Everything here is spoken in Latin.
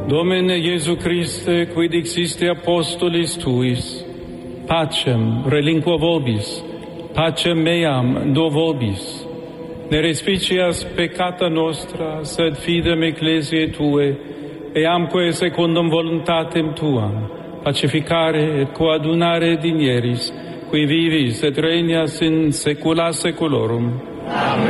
Domine Iesu Christe, quid existe apostolis tuis, pacem relinquo vobis, pacem meam do vobis. Ne respicias peccata nostra, sed fidem ecclesiae Tue, eamque secundum voluntatem Tuam, pacificare et coadunare digneris, qui vivis et regnas in saecula saeculorum. Amen.